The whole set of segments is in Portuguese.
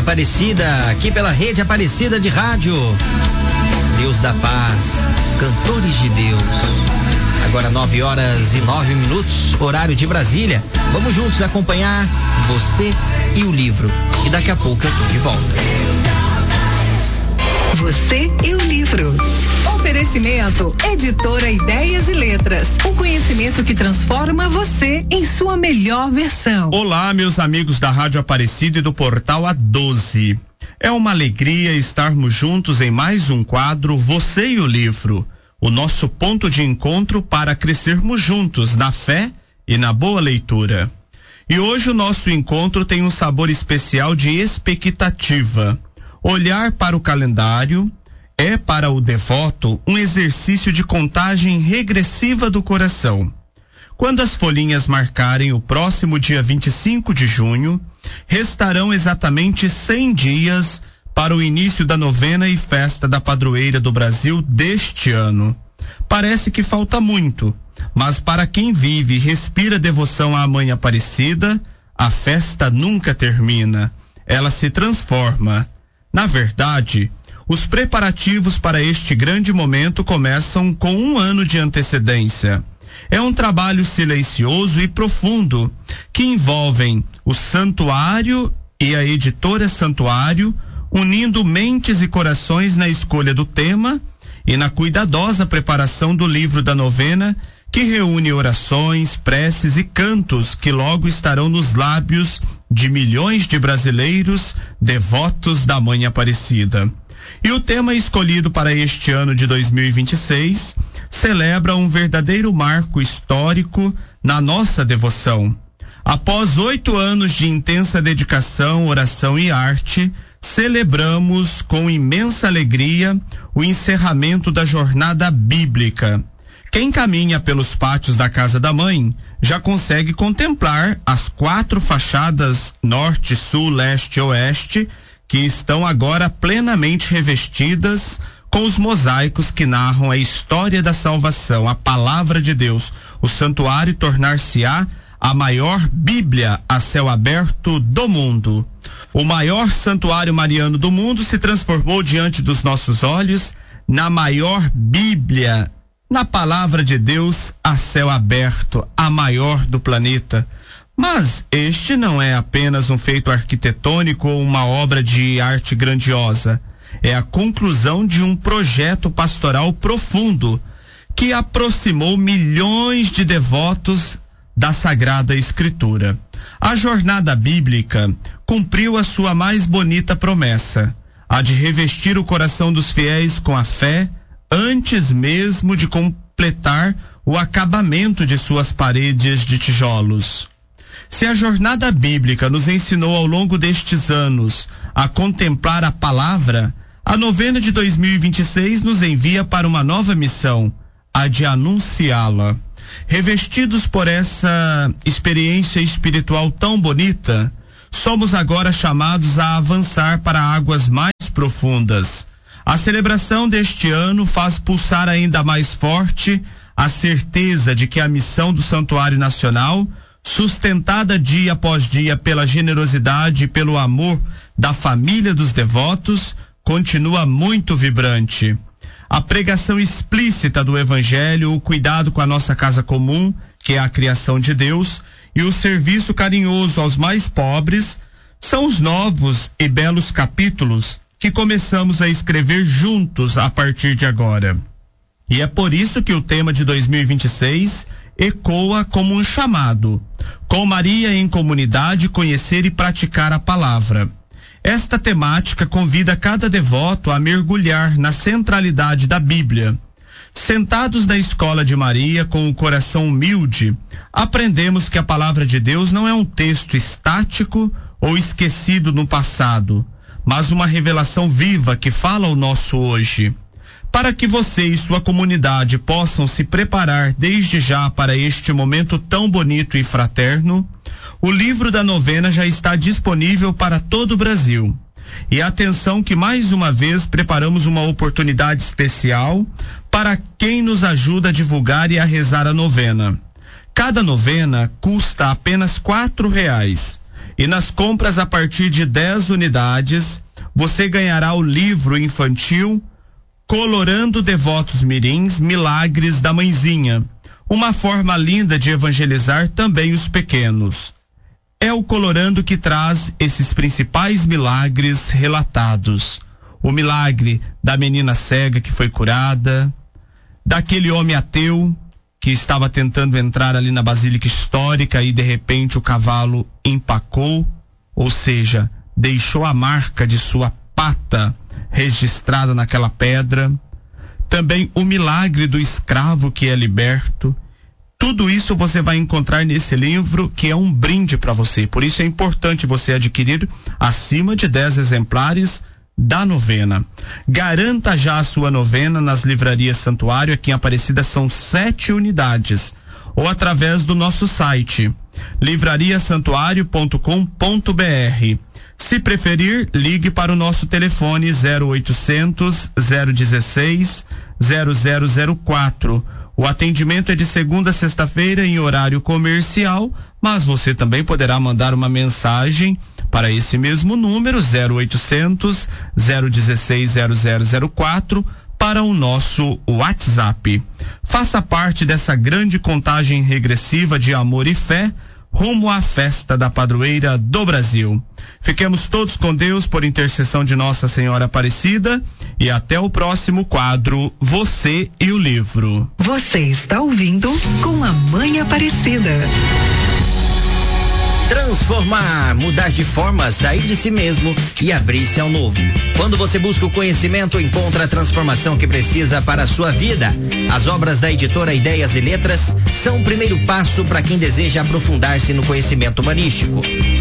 Aparecida, aqui pela Rede Aparecida de Rádio. Deus da paz, cantores de Deus. Agora 9h09, horário de Brasília. Vamos juntos acompanhar você e o livro. E daqui a pouco eu tô de volta. Você e o livro. Oferecimento Editora Ideias e Letras. O conhecimento que transforma você em sua melhor versão. Olá, meus amigos da Rádio Aparecida e do Portal A12. É uma alegria estarmos juntos em mais um quadro Você e o Livro. O nosso ponto de encontro para crescermos juntos na fé e na boa leitura. E hoje o nosso encontro tem um sabor especial de expectativa. Olhar para o calendário é, para o devoto, um exercício de contagem regressiva do coração. Quando as folhinhas marcarem o próximo dia 25 de junho, restarão exatamente 100 dias para o início da novena e festa da padroeira do Brasil deste ano. Parece que falta muito, mas para quem vive e respira devoção à Mãe Aparecida, a festa nunca termina. Ela se transforma. Na verdade, os preparativos para este grande momento começam com um ano de antecedência. É um trabalho silencioso e profundo, que envolvem o santuário e a editora Santuário, unindo mentes e corações na escolha do tema e na cuidadosa preparação do livro da novena, que reúne orações, preces e cantos que logo estarão nos lábios de milhões de brasileiros devotos da Mãe Aparecida. E o tema escolhido para este ano de 2026 celebra um verdadeiro marco histórico na nossa devoção. Após 8 anos de intensa dedicação, oração e arte, celebramos com imensa alegria o encerramento da jornada bíblica. Quem caminha pelos pátios da Casa da Mãe já consegue contemplar as 4 fachadas norte, sul, leste e oeste, que estão agora plenamente revestidas com os mosaicos que narram a história da salvação, a palavra de Deus. O santuário tornar-se-á a maior Bíblia a céu aberto do mundo. O maior santuário mariano do mundo se transformou diante dos nossos olhos na maior Bíblia, na palavra de Deus a céu aberto, a maior do planeta. Mas este não é apenas um feito arquitetônico ou uma obra de arte grandiosa. É a conclusão de um projeto pastoral profundo que aproximou milhões de devotos da Sagrada Escritura. A jornada bíblica cumpriu a sua mais bonita promessa, a de revestir o coração dos fiéis com a fé antes mesmo de completar o acabamento de suas paredes de tijolos. Se a jornada bíblica nos ensinou ao longo destes anos a contemplar a palavra, a novena de 2026 nos envia para uma nova missão, a de anunciá-la. Revestidos por essa experiência espiritual tão bonita, somos agora chamados a avançar para águas mais profundas. A celebração deste ano faz pulsar ainda mais forte a certeza de que a missão do Santuário Nacional, sustentada dia após dia pela generosidade e pelo amor da família dos devotos, continua muito vibrante. A pregação explícita do Evangelho, o cuidado com a nossa casa comum, que é a criação de Deus, e o serviço carinhoso aos mais pobres, são os novos e belos capítulos que começamos a escrever juntos a partir de agora. E é por isso que o tema de 2026 ecoa como um chamado: com Maria em comunidade, conhecer e praticar a palavra. Esta temática convida cada devoto a mergulhar na centralidade da Bíblia. Sentados na escola de Maria, com o coração humilde, aprendemos que a palavra de Deus não é um texto estático ou esquecido no passado, mas uma revelação viva que fala ao nosso hoje. Para que você e sua comunidade possam se preparar desde já para este momento tão bonito e fraterno, o livro da novena já está disponível para todo o Brasil. E atenção que mais uma vez preparamos uma oportunidade especial para quem nos ajuda a divulgar e a rezar a novena. Cada novena custa apenas R$4. E nas compras a partir de 10 unidades, você ganhará o livro infantil Colorando Devotos Mirins, Milagres da Mãezinha. Uma forma linda de evangelizar também os pequenos. É o Colorando que traz esses principais milagres relatados. O milagre da menina cega que foi curada, daquele homem ateu que estava tentando entrar ali na Basílica Histórica e de repente o cavalo empacou, ou seja, deixou a marca de sua pata registrada naquela pedra. Também o milagre do escravo que é liberto. Tudo isso você vai encontrar nesse livro, que é um brinde para você. Por isso é importante você adquirir acima de 10 exemplares da novena. Garanta já a sua novena nas livrarias Santuário. Aqui em Aparecida são 7 unidades, ou através do nosso site livrariasantuario.com.br. Se preferir, ligue para o nosso telefone 0800 016 0004. O atendimento é de segunda a sexta-feira em horário comercial, mas você também poderá mandar uma mensagem para esse mesmo número 0800 016 0004 para o nosso WhatsApp. Faça parte dessa grande contagem regressiva de amor e fé rumo à festa da padroeira do Brasil. Fiquemos todos com Deus por intercessão de Nossa Senhora Aparecida e até o próximo quadro Você e o Livro. Você está ouvindo Com a Mãe Aparecida. Transformar, mudar de forma, sair de si mesmo e abrir-se ao novo. Quando você busca o conhecimento, encontra a transformação que precisa para a sua vida. As obras da editora Ideias e Letras são o primeiro passo para quem deseja aprofundar-se no conhecimento humanístico.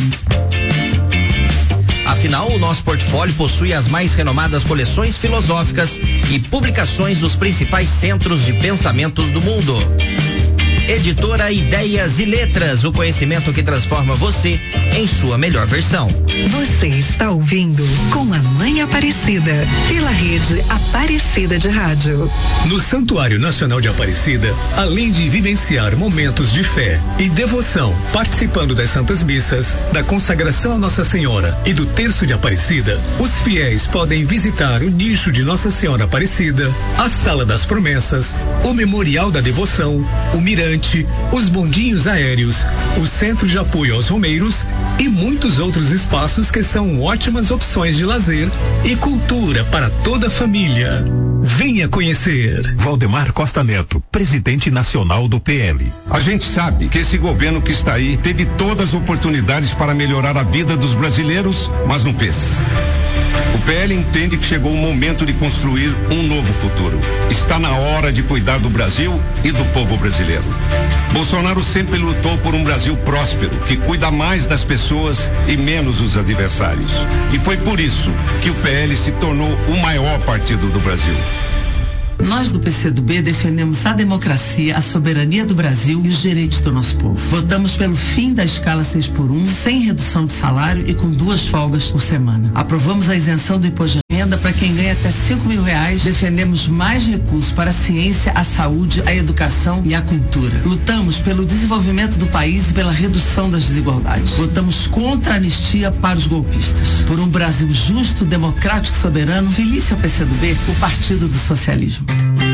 Afinal, o nosso portfólio possui as mais renomadas coleções filosóficas e publicações dos principais centros de pensamentos do mundo. Editora Ideias e Letras, o conhecimento que transforma você em sua melhor versão. Você está ouvindo Com a Mãe Aparecida, pela rede Aparecida de Rádio. No Santuário Nacional de Aparecida, além de vivenciar momentos de fé e devoção, participando das Santas Missas, da consagração a Nossa Senhora e do Terço de Aparecida, os fiéis podem visitar o nicho de Nossa Senhora Aparecida, a Sala das Promessas, o Memorial da Devoção, o Mirante, os bondinhos aéreos, o Centro de Apoio aos Romeiros e muitos outros espaços que são ótimas opções de lazer e cultura para toda a família. Venha conhecer. Valdemar Costa Neto, presidente nacional do PL. A gente sabe que esse governo que está aí teve todas as oportunidades para melhorar a vida dos brasileiros, mas não fez. O PL entende que chegou o momento de construir um novo futuro. Está na hora de cuidar do Brasil e do povo brasileiro. Bolsonaro sempre lutou por um Brasil próspero, que cuida mais das pessoas e menos dos adversários. E foi por isso que o PL se tornou o maior partido do Brasil. Nós do PCdoB defendemos a democracia, a soberania do Brasil e os direitos do nosso povo. Votamos pelo fim da escala 6x1, sem redução de salário e com 2 folgas por semana. Aprovamos a isenção do imposto de renda para quem ganha até R$5.000. Defendemos mais recursos para a ciência, a saúde, a educação e a cultura. Lutamos pelo desenvolvimento do país e pela redução das desigualdades. Votamos contra a anistia para os golpistas. Por um Brasil justo, democrático e soberano, feliz ao PCdoB, o Partido do Socialismo.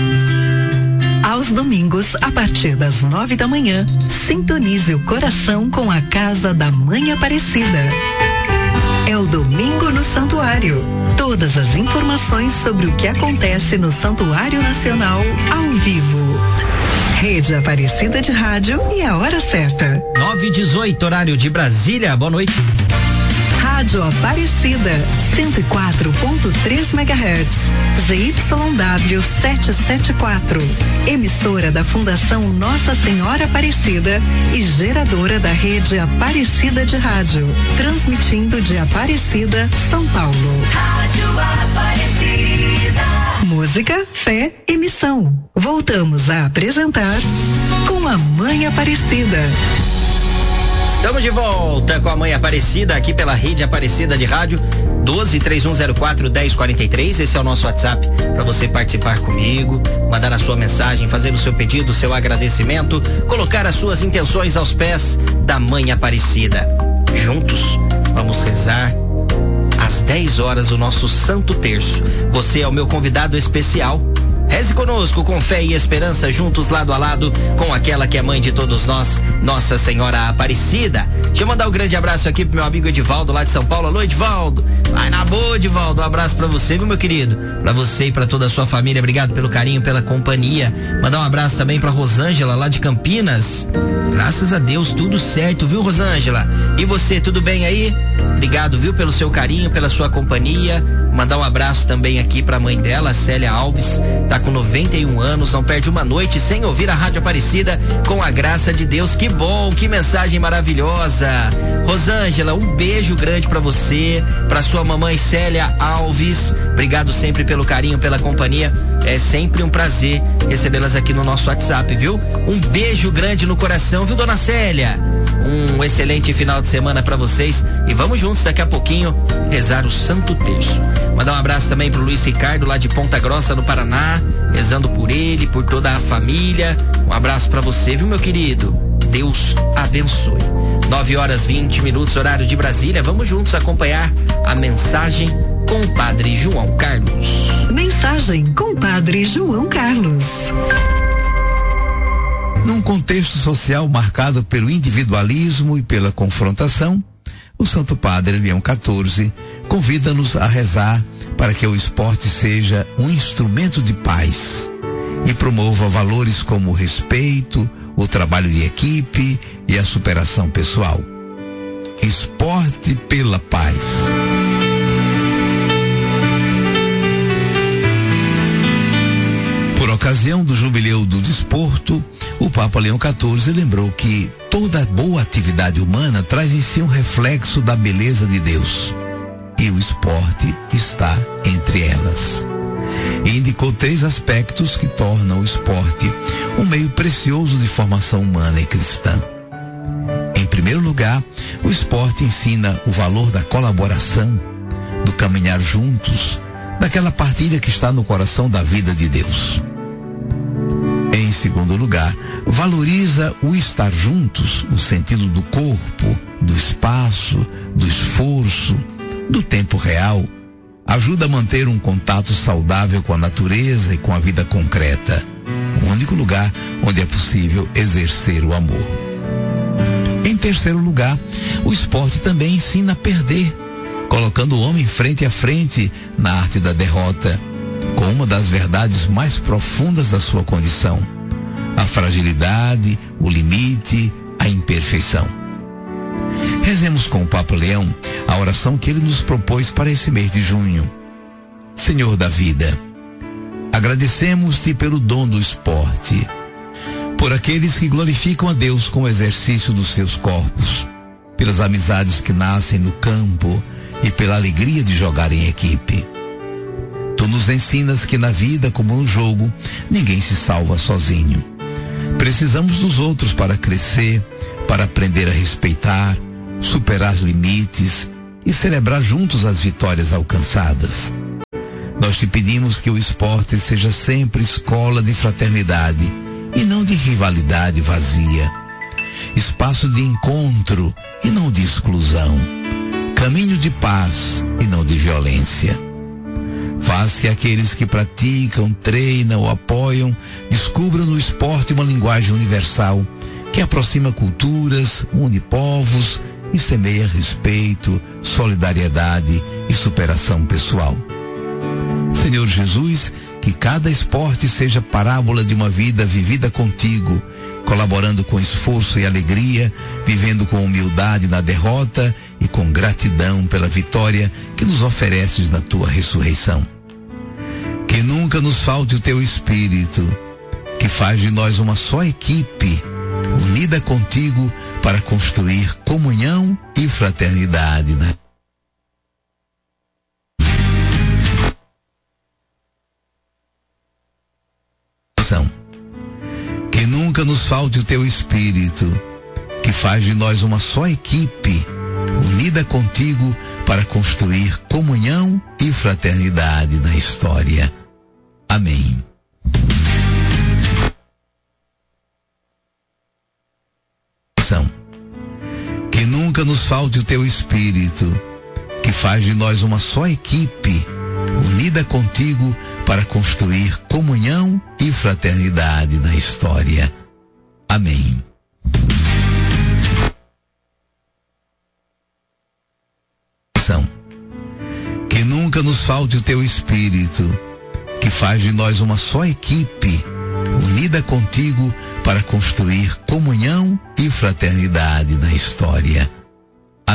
Aos domingos, a partir das 9 da manhã, sintonize o coração com a Casa da Mãe Aparecida. É o Domingo no Santuário. Todas as informações sobre o que acontece no Santuário Nacional ao vivo. Rede Aparecida de Rádio e a hora certa. 9h18, horário de Brasília. Boa noite. Rádio Aparecida, 104.3 MHz, ZYW 774, emissora da Fundação Nossa Senhora Aparecida e geradora da rede Aparecida de Rádio, transmitindo de Aparecida, São Paulo. Rádio Aparecida. Música, fé e missão. Voltamos a apresentar Com a Mãe Aparecida. Estamos de volta com a Mãe Aparecida aqui pela rede Aparecida de Rádio, 12-3104-1043. Esse é o nosso WhatsApp para você participar comigo, mandar a sua mensagem, fazer o seu pedido, o seu agradecimento, colocar as suas intenções aos pés da Mãe Aparecida. juntos vamos rezar às 10 horas o nosso Santo Terço. Você é o meu convidado especial. Reze conosco com fé e esperança, juntos lado a lado com aquela que é mãe de todos nós, Nossa Senhora Aparecida. Deixa eu mandar um grande abraço aqui pro meu amigo Edivaldo lá de São Paulo. Alô, Edivaldo. Vai na boa, Edivaldo. Um abraço pra você, viu, meu querido? Pra você e pra toda a sua família. Obrigado pelo carinho, pela companhia. Mandar um abraço também pra Rosângela lá de Campinas. Graças a Deus, tudo certo, viu, Rosângela? E você, tudo bem aí? Obrigado, viu, pelo seu carinho, pela sua companhia. Mandar um abraço também aqui pra mãe dela, Célia Alves. Tá com 91 anos, não perde uma noite sem ouvir a Rádio Aparecida, com a graça de Deus. Que bom, que mensagem maravilhosa. Rosângela, um beijo grande pra você, pra sua mamãe Célia Alves. Obrigado sempre pelo carinho, pela companhia. É sempre um prazer recebê-las aqui no nosso WhatsApp, viu? Um beijo grande no coração, viu, dona Célia? Um excelente final de semana pra vocês e vamos juntos daqui a pouquinho rezar o Santo Terço. Mandar um abraço também pro Luiz Ricardo lá de Ponta Grossa, no Paraná, rezando por ele, por toda a família. Um abraço pra você, viu, meu querido? Deus abençoe. 9 horas 20 minutos, horário de Brasília. Vamos juntos acompanhar a mensagem com o Padre João Carlos. Mensagem com o Padre João Carlos. Num contexto social marcado pelo individualismo e pela confrontação, o Santo Padre Leão XIV convida-nos a rezar para que o esporte seja um instrumento de paz e promova valores como o respeito, o trabalho de equipe e a superação pessoal. Esporte pela paz. Por ocasião do Jubileu do Desporto, o Papa Leão XIV lembrou que toda boa atividade humana traz em si um reflexo da beleza de Deus. E o esporte está entre elas. E indicou 3 aspectos que tornam o esporte um meio precioso de formação humana e cristã. Em primeiro lugar, o esporte ensina o valor da colaboração, do caminhar juntos, daquela partilha que está no coração da vida de Deus. Em segundo lugar, valoriza o estar juntos, o sentido do corpo, do espaço, do esforço, do tempo real. Ajuda a manter um contato saudável com a natureza e com a vida concreta. O único lugar onde é possível exercer o amor. Em terceiro lugar, o esporte também ensina a perder, colocando o homem frente a frente na arte da derrota, com uma das verdades mais profundas da sua condição: a fragilidade, o limite, a imperfeição. Rezemos com o Papa Leão a oração que ele nos propôs para esse mês de junho. Senhor da vida, agradecemos-te pelo dom do esporte, por aqueles que glorificam a Deus com o exercício dos seus corpos, pelas amizades que nascem no campo e pela alegria de jogar em equipe. Tu nos ensinas que na vida, como no jogo, ninguém se salva sozinho. Precisamos dos outros para crescer, para aprender a respeitar, superar limites e celebrar juntos as vitórias alcançadas. Nós te pedimos que o esporte seja sempre escola de fraternidade e não de rivalidade vazia, espaço de encontro e não de exclusão, caminho de paz e não de violência. Faz que aqueles que praticam, treinam ou apoiam descubram no esporte uma linguagem universal que aproxima culturas, une povos e semeia respeito, solidariedade e superação pessoal. Senhor Jesus, que cada esporte seja parábola de uma vida vivida contigo, colaborando com esforço e alegria, vivendo com humildade na derrota e com gratidão pela vitória que nos ofereces na tua ressurreição. Que nunca nos falte o teu espírito, que faz de nós uma só equipe, unida contigo para construir comunhão e fraternidade, né? Que nunca nos falte o teu espírito, que faz de nós uma só equipe, unida contigo para construir comunhão e fraternidade na história. Amém. Que nunca nunca nos falte o teu espírito, que faz de nós uma só equipe, unida contigo para construir comunhão e fraternidade na história. Amém. Que nunca nos falte o teu espírito, que faz de nós uma só equipe, unida contigo para construir comunhão e fraternidade na história.